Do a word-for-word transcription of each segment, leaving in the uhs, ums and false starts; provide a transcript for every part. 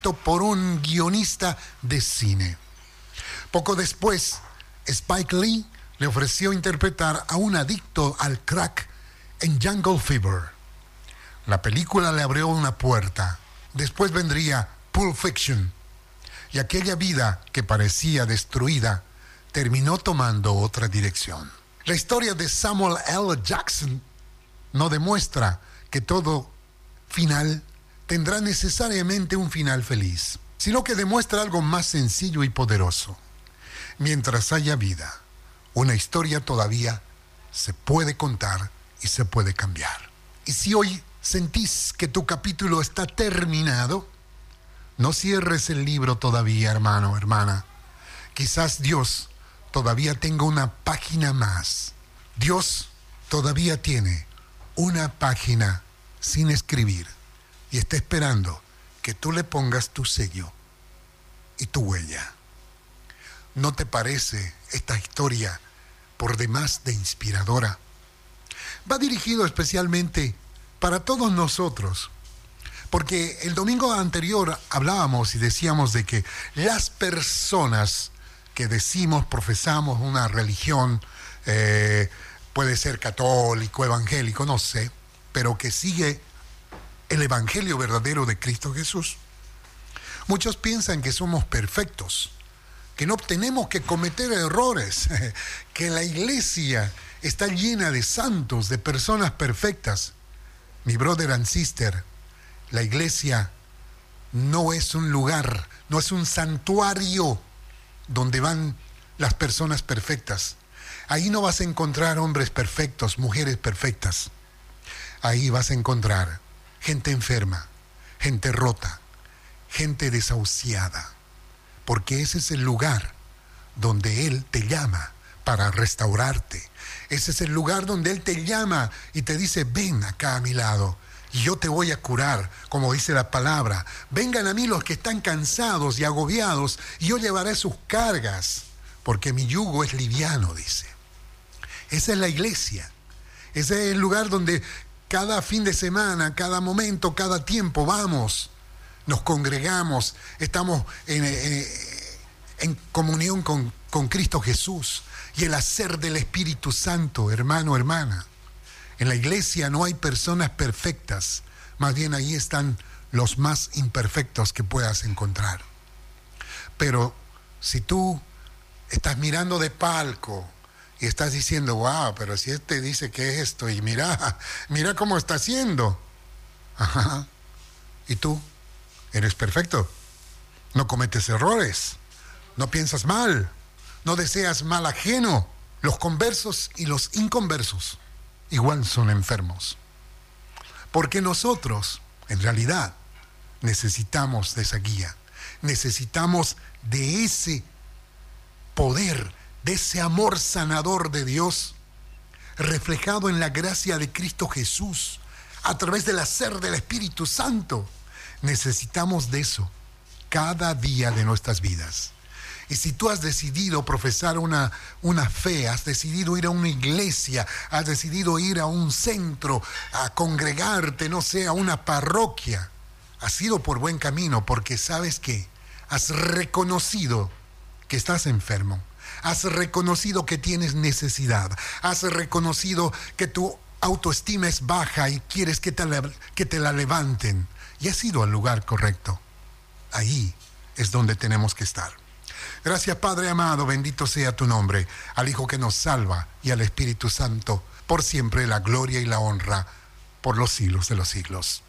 por un guionista de cine. Poco después, Spike Lee le ofreció interpretar a un adicto al crack en Jungle Fever. La película le abrió una puerta. Después vendría Pulp Fiction, y aquella vida que parecía destruida terminó tomando otra dirección. La historia de Samuel L. Jackson no demuestra que todo final tendrá necesariamente un final feliz, sino que demuestra algo más sencillo y poderoso. Mientras haya vida, una historia todavía se puede contar y se puede cambiar. Y si hoy sentís que tu capítulo está terminado, no cierres el libro todavía, hermano, hermana. Quizás Dios todavía tenga una página más. Dios todavía tiene una página sin escribir y está esperando que tú le pongas tu sello y tu huella. ¿No te parece esta historia por demás de inspiradora? Va dirigido especialmente para todos nosotros, porque el domingo anterior hablábamos y decíamos de que las personas que decimos, profesamos una religión, eh, puede ser católico, evangélico, no sé, pero que sigue el evangelio verdadero de Cristo Jesús. Muchos piensan que somos perfectos, que no tenemos que cometer errores, que la iglesia está llena de santos, de personas perfectas. Mi brother and sister, la iglesia no es un lugar, no es un santuario donde van las personas perfectas. Ahí no vas a encontrar hombres perfectos, mujeres perfectas. Ahí vas a encontrar gente enferma, gente rota, gente desahuciada, porque ese es el lugar donde Él te llama para restaurarte. Ese es el lugar donde Él te llama y te dice, ven acá a mi lado y yo te voy a curar, como dice la palabra. Vengan a mí los que están cansados y agobiados y yo llevaré sus cargas, porque mi yugo es liviano, dice. Esa es la iglesia. Ese es el lugar donde cada fin de semana, cada momento, cada tiempo vamos, nos congregamos, estamos en, en, en comunión con, con Cristo Jesús y el hacer del Espíritu Santo, hermano, hermana. En la iglesia no hay personas perfectas, más bien ahí están los más imperfectos que puedas encontrar. Pero si tú estás mirando de palco y estás diciendo, wow, pero si este dice que es esto, y mira, mira cómo está haciendo. Ajá. ¿Y tú? ¿Eres perfecto? No cometes errores, no piensas mal, no deseas mal ajeno. Los conversos y los inconversos igual son enfermos. Porque nosotros, en realidad, necesitamos de esa guía, necesitamos de ese poder, de ese amor sanador de Dios, reflejado en la gracia de Cristo Jesús, a través del hacer del Espíritu Santo. Necesitamos de eso cada día de nuestras vidas. Y si tú has decidido profesar una, una fe, has decidido ir a una iglesia, has decidido ir a un centro, a congregarte, no sé, a una parroquia, has ido por buen camino, porque sabes que has reconocido que estás enfermo, has reconocido que tienes necesidad, has reconocido que tu autoestima es baja y quieres que te la, que te la levanten, y has ido al lugar correcto. Ahí es donde tenemos que estar. Gracias, Padre amado, bendito sea tu nombre, al Hijo que nos salva y al Espíritu Santo, por siempre la gloria y la honra, por los siglos de los siglos.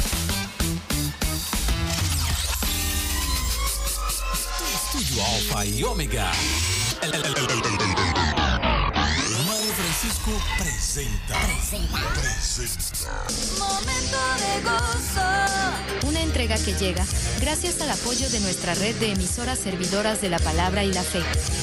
Estudio Alfa y Omega. El, el, el, el, el, el, el. Mario Francisco presenta. Presenta. Presenta. Momento de gozo. Una entrega que llega gracias al apoyo de nuestra red de emisoras servidoras de la palabra y la fe.